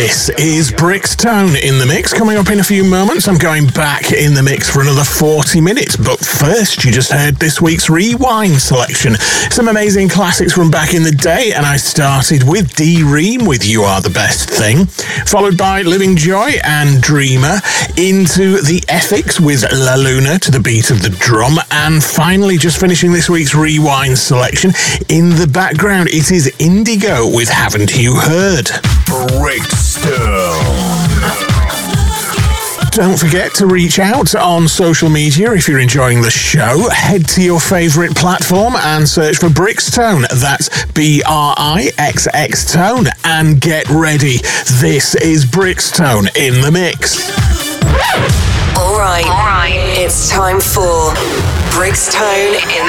This is Brixtone in the mix. Coming up in a few moments, I'm going back in the mix for another 40 minutes. But first, you just heard this week's Rewind selection. Some amazing classics from back in the day, and I started with D-Ream with You Are the Best Thing, followed by Living Joy and Dreamer, into The Ethics with La Luna to the beat of the drum, and finally, just finishing this week's Rewind selection, in the background, it is Indigo with Haven't You Heard? Brixtone. Don't forget to reach out on social media if you're enjoying the show. Head to your favourite platform and search for Brixtone. That's BRIXX Tone. And get ready. This is Brixtone in the mix. All right. It's time for Brixtone in